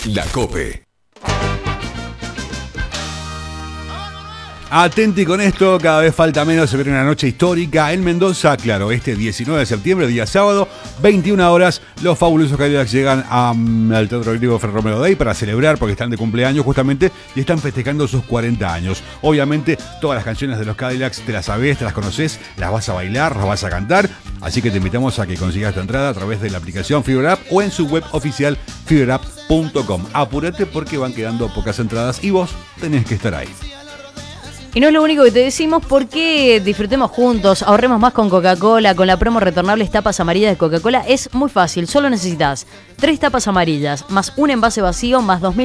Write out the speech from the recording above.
La COPE. Atenti con esto, cada vez falta menos, se viene una noche histórica en Mendoza, claro, este 19 de septiembre, día sábado, 21 horas, los fabulosos Cadillacs llegan al Teatro Griego Fray Romero Day para celebrar, porque están de cumpleaños justamente, y están festejando sus 40 años. Obviamente, todas las canciones de los Cadillacs te las sabés, te las conocés, las vas a bailar, las vas a cantar, así que te invitamos a que consigas tu entrada a través de la aplicación Fever App o en su web oficial feverapp.com. Apúrate porque van quedando pocas entradas y vos tenés que estar ahí. Y no es lo único que te decimos, porque disfrutemos juntos, ahorremos más con Coca-Cola, con la promo retornables tapas amarillas de Coca-Cola. Es muy fácil, solo necesitas 3 tapas amarillas, más un envase vacío, más 2.000